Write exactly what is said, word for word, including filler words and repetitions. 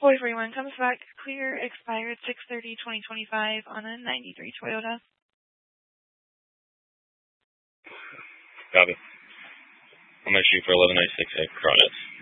four three one comes back clear, expired six thirty twenty twenty-five on a ninety-three Toyota. Got it. I'm going to shoot for eleven ninety-six at Cronus.